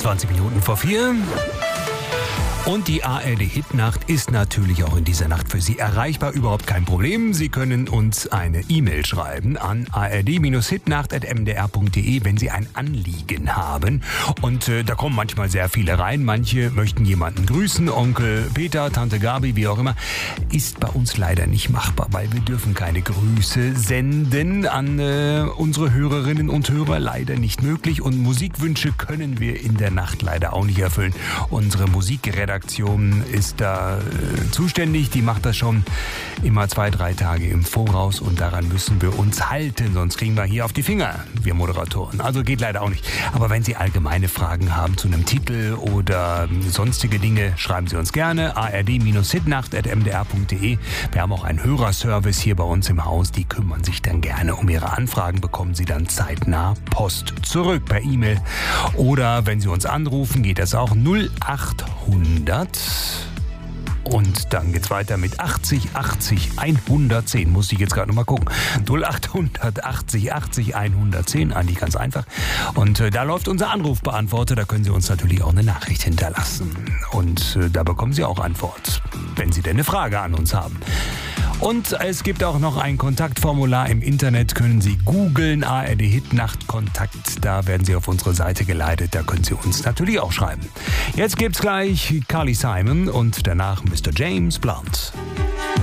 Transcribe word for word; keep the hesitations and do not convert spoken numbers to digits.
fünfundzwanzig Minuten vor vier. Und die A R D-Hitnacht ist natürlich auch in dieser Nacht für Sie erreichbar. Überhaupt kein Problem. Sie können uns eine E-Mail schreiben an a r d hitnacht at m d r punkt d e, wenn Sie ein Anliegen haben. Und äh, da kommen manchmal sehr viele rein. Manche möchten jemanden grüßen. Onkel Peter, Tante Gabi, wie auch immer. Ist bei uns leider nicht machbar, weil wir dürfen keine Grüße senden an äh, unsere Hörerinnen und Hörer. Leider nicht möglich. Und Musikwünsche können wir in der Nacht leider auch nicht erfüllen. Unsere Musikredaktion ist da äh, zuständig, die macht das schon immer zwei, drei Tage im Voraus und daran müssen wir uns halten, sonst kriegen wir hier auf die Finger, wir Moderatoren. Also geht leider auch nicht. Aber wenn Sie allgemeine Fragen haben zu einem Titel oder sonstige Dinge, schreiben Sie uns gerne a r d hitnacht at m d r punkt d e. Wir haben auch einen Hörerservice hier bei uns im Haus, die kümmern sich dann gerne um Ihre Anfragen, bekommen Sie dann zeitnah Post zurück per E-Mail oder wenn Sie uns anrufen, geht das auch null acht hundert. Und dann geht's weiter mit achtzig achtzig hundertzehn. Muss ich jetzt gerade nochmal gucken. null acht hundert achtzig achtzig hundertzehn. Eigentlich ganz einfach. Und äh, da läuft unser Anrufbeantworter. Da können Sie uns natürlich auch eine Nachricht hinterlassen. Und äh, da bekommen Sie auch Antwort, wenn Sie denn eine Frage an uns haben. Und es gibt auch noch ein Kontaktformular im Internet, können Sie googeln, A R D Hitnacht Kontakt, da werden Sie auf unsere Seite geleitet, da können Sie uns natürlich auch schreiben. Jetzt gibt's gleich Carly Simon und danach Mister James Blunt.